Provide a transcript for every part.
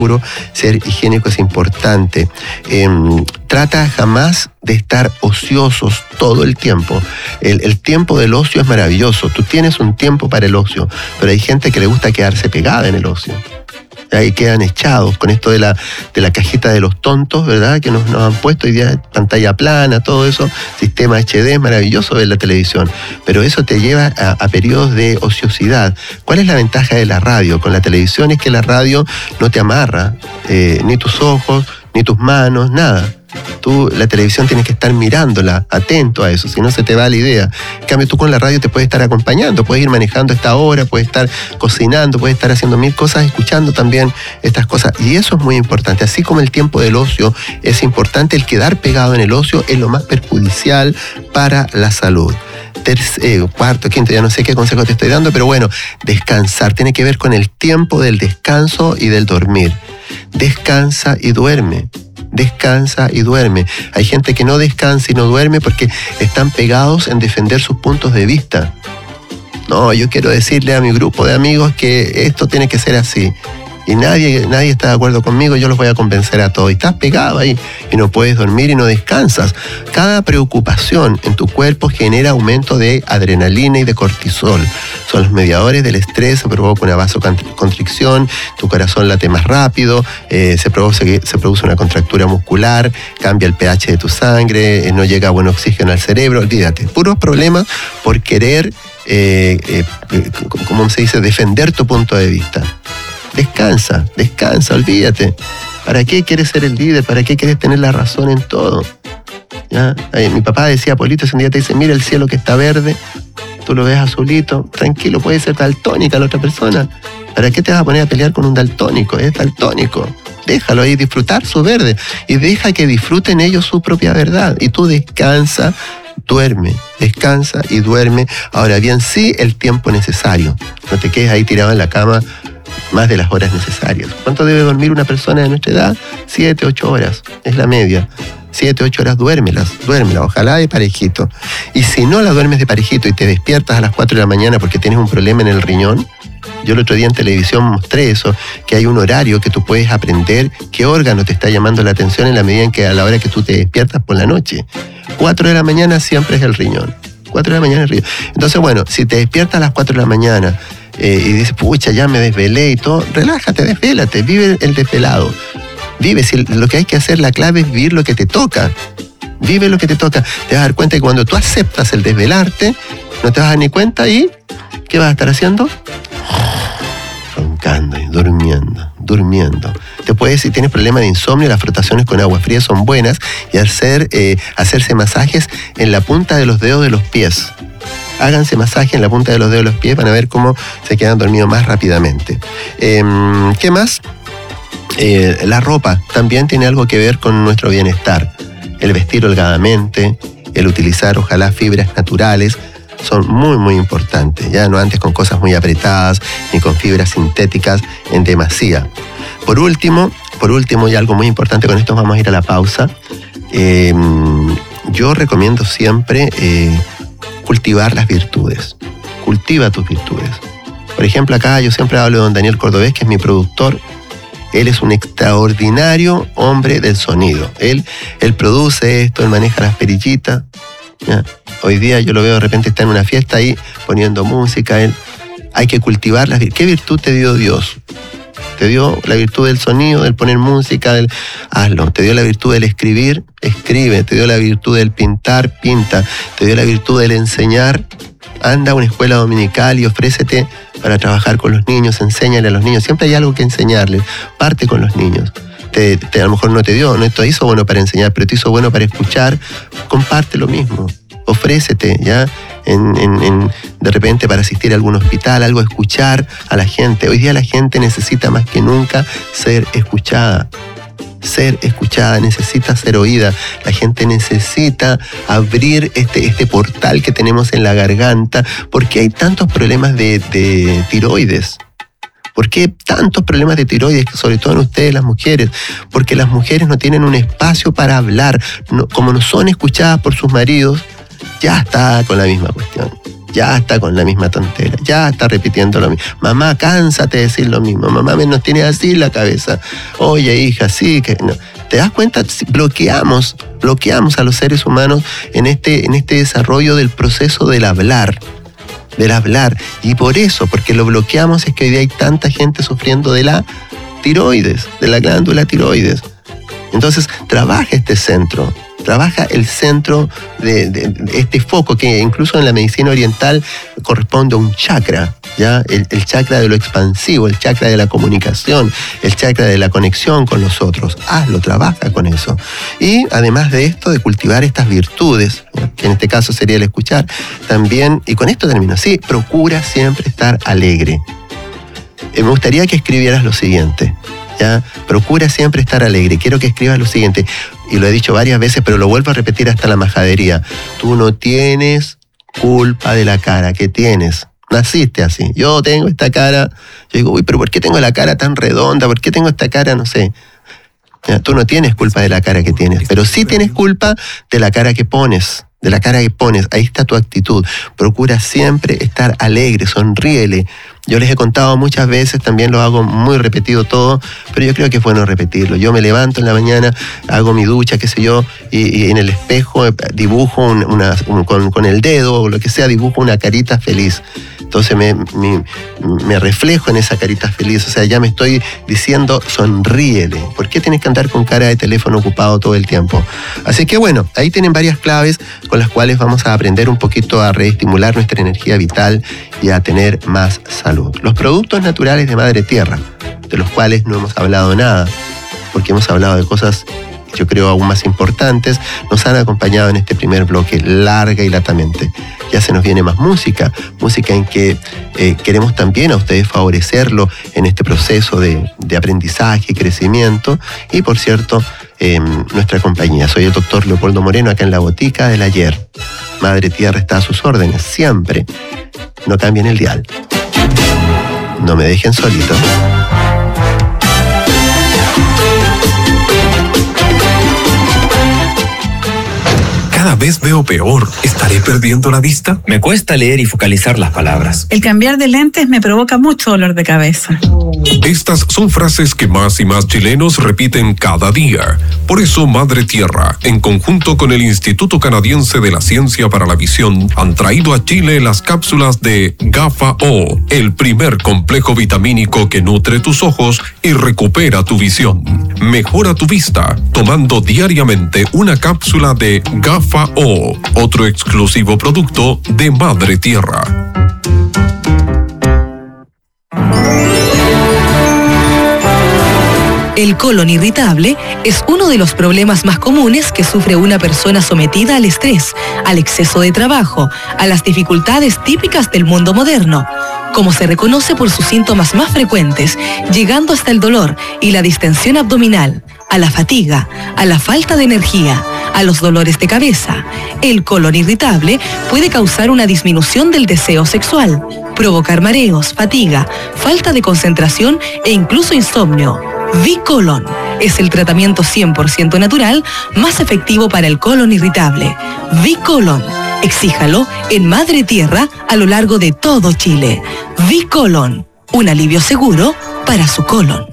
ser higiénico es importante. Trata jamás de estar ociosos todo el tiempo. El tiempo del ocio es maravilloso. Tú tienes un tiempo para el ocio, pero hay gente que le gusta quedarse pegada en el ocio. Ahí quedan echados con esto de la cajita de los tontos, ¿verdad? Que nos han puesto hoy día pantalla plana, todo eso, sistema HD, es maravilloso ver la televisión, pero eso te lleva a periodos de ociosidad. ¿Cuál es la ventaja de la radio? Con la televisión es que la radio no te amarra, ni tus ojos, ni tus manos, nada. Tú, la televisión, tienes que estar mirándola, atento a eso, si no se te va la idea. En cambio, tú con la radio te puedes estar acompañando, puedes ir manejando esta hora, puedes estar cocinando, puedes estar haciendo mil cosas, escuchando también estas cosas. Y eso es muy importante. Así como el tiempo del ocio es importante, el quedar pegado en el ocio es lo más perjudicial para la salud. Cuarto, quinto, ya no sé qué consejo te estoy dando, pero bueno, descansar tiene que ver con el tiempo del descanso y del dormir. Descansa y duerme. Descansa y duerme. Hay gente que no descansa y no duerme porque están pegados en defender sus puntos de vista. No, yo quiero decirle a mi grupo de amigos que esto tiene que ser así. Y nadie está de acuerdo conmigo, yo los voy a convencer a todos. Y estás pegado ahí y no puedes dormir y no descansas. Cada preocupación en tu cuerpo genera aumento de adrenalina y de cortisol. Son los mediadores del estrés, se provoca una vasoconstricción, tu corazón late más rápido, se produce una contractura muscular, cambia el pH de tu sangre, no llega buen oxígeno al cerebro. Olvídate, puros problemas por querer, ¿cómo se dice?, defender tu punto de vista. Descansa, olvídate. ¿Para qué quieres ser el líder? ¿Para qué quieres tener la razón en todo? ¿Ya? Mi papá decía, Polito, si un día te dice, mira el cielo que está verde, tú lo ves azulito, tranquilo, puede ser daltónica la otra persona. ¿Para qué te vas a poner a pelear con un daltónico? Es daltónico. Déjalo ahí disfrutar su verde y deja que disfruten ellos su propia verdad. Y tú descansa y duerme. Ahora bien, sí, el tiempo necesario. No te quedes ahí tirado en la cama más de las horas necesarias. ¿Cuánto debe dormir una persona de nuestra edad? 7, 8 horas, es la media. 7, 8 horas, duérmela, ojalá de parejito. Y si no la duermes de parejito y te despiertas a las 4 de la mañana porque tienes un problema en el riñón, yo el otro día en televisión mostré eso, que hay un horario que tú puedes aprender qué órgano te está llamando la atención en la medida en que a la hora que tú te despiertas por la noche. 4 de la mañana siempre es el riñón. 4 de la mañana es el riñón. Entonces, bueno, si te despiertas a las 4 de la mañana y dices, pucha, ya me desvelé y todo, relájate, desvélate, vive el desvelado. Vive, si lo que hay que hacer, la clave es vivir lo que te toca. Vive lo que te toca. Te vas a dar cuenta que cuando tú aceptas el desvelarte, no te vas a dar ni cuenta y ¿qué vas a estar haciendo? Roncando y durmiendo. Si tienes problemas de insomnio, las frotaciones con agua fría son buenas y hacerse masajes en la punta de los dedos de los pies. Háganse masaje en la punta de los dedos de los pies, van a ver cómo se quedan dormidos más rápidamente. ¿Qué más? La ropa también tiene algo que ver con nuestro bienestar. El vestir holgadamente, el utilizar ojalá fibras naturales, son muy, muy importantes. Ya no antes con cosas muy apretadas, ni con fibras sintéticas en demasía. Por último, y algo muy importante, con esto vamos a ir a la pausa. Yo recomiendo siempre cultivar las virtudes. Cultiva tus virtudes. Por ejemplo, acá yo siempre hablo de don Daniel Cordobés, que es mi productor. Él es un extraordinario hombre del sonido. Él produce esto, él maneja las perillitas. ¿Ya? Hoy día yo lo veo, de repente está en una fiesta ahí poniendo música. Hay que cultivar las virtudes. ¿Qué virtud te dio Dios? Te dio la virtud del sonido, del poner música, hazlo. Te dio la virtud del escribir, escribe. Te dio la virtud del pintar, pinta. Te dio la virtud del enseñar. Anda a una escuela dominical y ofrécete para trabajar con los niños, enséñale a los niños. Siempre hay algo que enseñarles. Parte con los niños. A lo mejor no te hizo bueno para enseñar, pero te hizo bueno para escuchar. Comparte lo mismo. Ofrécete, ¿ya? De repente para asistir a algún hospital, algo, escuchar a la gente. Hoy día la gente necesita más que nunca ser escuchada. Necesita ser oída. La gente necesita abrir este portal que tenemos en la garganta. ¿Por qué hay tantos problemas de tiroides? ¿Por qué tantos problemas de tiroides, sobre todo en ustedes, las mujeres? Porque las mujeres no tienen un espacio para hablar. Como no son escuchadas por sus maridos, ya está con la misma cuestión. Ya está con la misma tontera, ya está repitiendo lo mismo. Mamá, cánsate de decir lo mismo. Mamá nos tiene así la cabeza. Oye, hija, sí, que no. ¿Te das cuenta? Bloqueamos a los seres humanos en este desarrollo del proceso del hablar. Y por eso, porque lo bloqueamos, es que hoy día hay tanta gente sufriendo de la tiroides, de la glándula tiroides. Entonces, trabaja este centro. Trabaja el centro de este foco que incluso en la medicina oriental corresponde a un chakra, ¿ya? El chakra de lo expansivo, el chakra de la comunicación, el chakra de la conexión con los otros. Trabaja con eso. Y además de esto, de cultivar estas virtudes, ¿ya? Que en este caso sería el escuchar, también, y con esto termino, sí, procura siempre estar alegre. Me gustaría que escribieras lo siguiente, ¿ya? Procura siempre estar alegre. Quiero que escribas lo siguiente, y lo he dicho varias veces, pero lo vuelvo a repetir hasta la majadería. Tú no tienes culpa de la cara que tienes. Naciste así. Yo tengo esta cara. Yo digo, uy, pero ¿por qué tengo la cara tan redonda? ¿Por qué tengo esta cara? No sé. ¿Ya? Tú no tienes culpa de la cara que tienes, pero sí tienes culpa de la cara que pones. Ahí está tu actitud. Procura siempre estar alegre, sonríele. Yo les he contado muchas veces, también lo hago muy repetido todo, pero yo creo que es bueno repetirlo. Yo me levanto en la mañana, hago mi ducha, qué sé yo, y en el espejo dibujo con el dedo o lo que sea, dibujo una carita feliz. Entonces me reflejo en esa carita feliz, o sea, ya me estoy diciendo, sonríele. ¿Por qué tienes que andar con cara de teléfono ocupado todo el tiempo? Así que bueno, ahí tienen varias claves con las cuales vamos a aprender un poquito a reestimular nuestra energía vital y a tener más salud. Los productos naturales de Madre Tierra, de los cuales no hemos hablado nada, porque hemos hablado de cosas, yo creo, aún más importantes, nos han acompañado en este primer bloque larga y latamente. Ya se nos viene más música en que queremos también a ustedes favorecerlo en este proceso de aprendizaje y crecimiento. Y por cierto, nuestra compañía. Soy el doctor Leopoldo Moreno, acá en la Botica del Ayer. Madre Tierra está a sus órdenes, siempre. No cambien el dial. No me dejen solito. Cada vez veo peor. ¿Estaré perdiendo la vista? Me cuesta leer y focalizar las palabras. El cambiar de lentes me provoca mucho dolor de cabeza. Estas son frases que más y más chilenos repiten cada día. Por eso Madre Tierra, en conjunto con el Instituto Canadiense de la Ciencia para la Visión, han traído a Chile las cápsulas de GAFA-O, el primer complejo vitamínico que nutre tus ojos y recupera tu visión. Mejora tu vista tomando diariamente una cápsula de GAFA-O, otro exclusivo producto de Madre Tierra. El colon irritable es uno de los problemas más comunes que sufre una persona sometida al estrés, al exceso de trabajo, a las dificultades típicas del mundo moderno, como se reconoce por sus síntomas más frecuentes, llegando hasta el dolor y la distensión abdominal, a la fatiga, a la falta de energía, a los dolores de cabeza. El colon irritable puede causar una disminución del deseo sexual, provocar mareos, fatiga, falta de concentración e incluso insomnio. V-Colon es el tratamiento 100% natural más efectivo para el colon irritable. V-Colon, exíjalo en Madre Tierra a lo largo de todo Chile. V-Colon, un alivio seguro para su colon.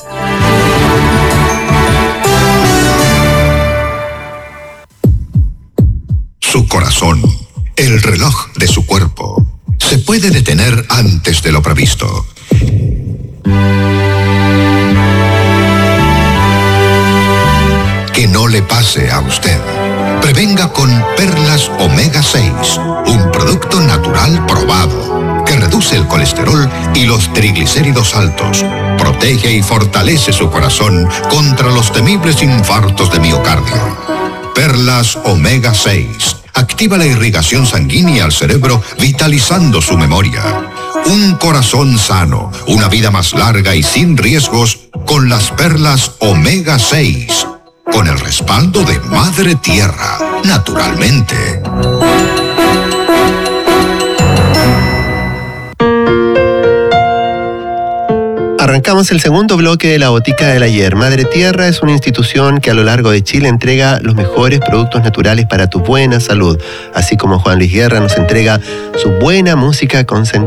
Su corazón, el reloj de su cuerpo, se puede detener antes de lo previsto. Que no le pase a usted. Prevenga con Perlas Omega 6, un producto natural probado que reduce el colesterol y los triglicéridos altos, protege y fortalece su corazón contra los temibles infartos de miocardio. Perlas Omega 6 activa la irrigación sanguínea al cerebro, vitalizando su memoria. Un corazón sano, una vida más larga y sin riesgos con las Perlas Omega 6. Con el respaldo de Madre Tierra, naturalmente. Arrancamos el segundo bloque de la Botica del Ayer. Madre Tierra es una institución que a lo largo de Chile entrega los mejores productos naturales para tu buena salud, así como Juan Luis Guerra nos entrega su buena música con sentido.